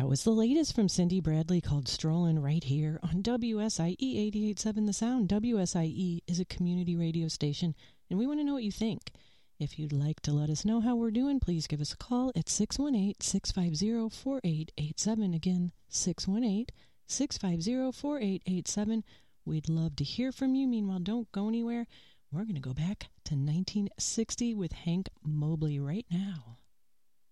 That was the latest from Cindy Bradley called Strollin' right here on WSIE 88.7 The Sound. WSIE is a community radio station, and we want to know what you think. If you'd like to let us know how we're doing, please give us a call at 618-650-4887. Again, 618-650-4887. We'd love to hear from you. Meanwhile, don't go anywhere. We're going to go back to 1960 with Hank Mobley right now.